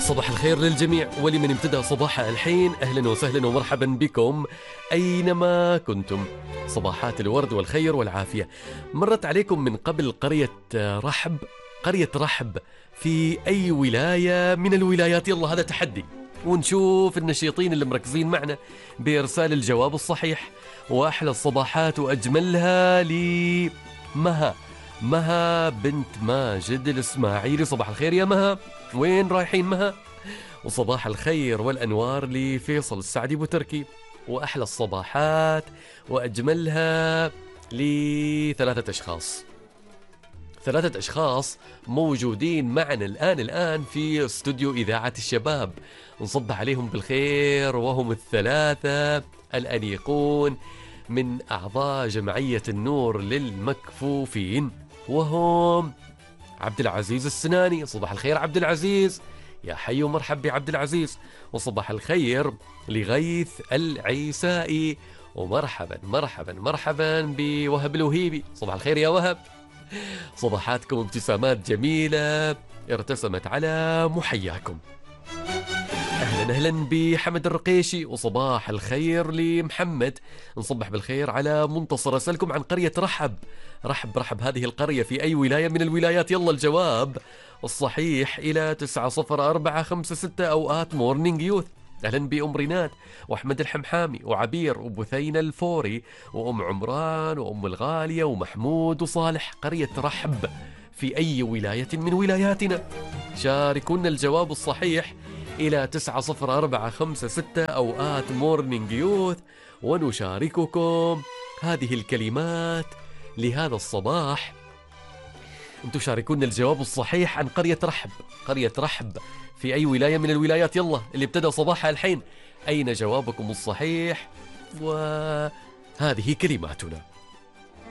صباح الخير للجميع ولمن ابتدأ صباحه الحين، أهلا وسهلا ومرحبا بكم أينما كنتم. صباحات الورد والخير والعافية. مرت عليكم من قبل قرية رحب في أي ولاية من الولايات؟ يلا هذا تحدي، ونشوف النشيطين اللي مركزين معنا بإرسال الجواب الصحيح. وأحلى الصباحات وأجملها مها بنت ماجد الإسماعيلي. صباح الخير يا مها، وين رايحين مها؟ وصباح الخير والأنوار لفيصل السعدي بوتركي. وأحلى الصباحات وأجملها ثلاثة أشخاص موجودين معنا الآن في استوديو إذاعة الشباب، نصبح عليهم بالخير، وهم الثلاثة الأنيقون من أعضاء جمعية النور للمكفوفين، وهم عبد العزيز السناني. صباح الخير عبد العزيز، يا حي ومرحب بعبد العزيز. وصباح الخير لغيث العيسائي، ومرحبا مرحبا مرحبا بوهب الوهيبي. صباح الخير يا وهب، صباحاتكم ابتسامات جميلة ارتسمت على محياكم. أهلا بحمد الرقيشي، وصباح الخير لمحمد. نصبح بالخير على منتصر. أسألكم عن قرية رحب هذه القرية في أي ولاية من الولايات؟ يلا الجواب الصحيح إلى 90456 أوقات مورنينج يوث. أهلا بأم رينات وأحمد الحمحامي وعبير وبثينة الفوري وأم عمران وأم الغالية ومحمود وصالح. قرية رحب في أي ولاية من ولاياتنا؟ شاركونا الجواب الصحيح إلى 90456 أوقات مورنينج يوث، ونشارككم هذه الكلمات لهذا الصباح. انتم شاركونا الجواب الصحيح عن قرية رحب في أي ولاية من الولايات؟ يلا اللي ابتدأ صباحها الحين، أين جوابكم الصحيح؟ وهذه كلماتنا.